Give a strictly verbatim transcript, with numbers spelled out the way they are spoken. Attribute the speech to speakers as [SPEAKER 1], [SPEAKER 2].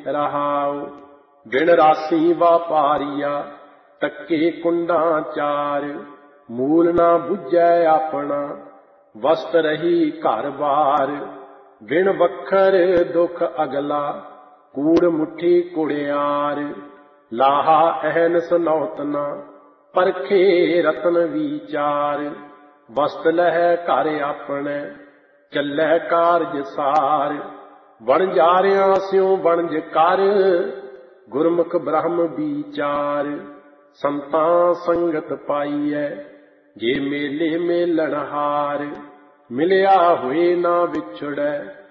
[SPEAKER 1] रहाओ। बिन रासी वापारिया तक्के कुंडा चार, मूल ना बुझै अपना वस्त रही घर बार। बिन वखर दुख अगला कूड़ मुठी कुड़ियार, लाहा अहन सनौतना परखे रतन विचार। वस्त लह घर अपने चलै कारज सार, वणजारियां स्यों वणज कर गुरमुख ब्रह्म विचार। संतां संगत पाईऐ जे मेले मेलण हार, मिलिया हुए ना विछड़ै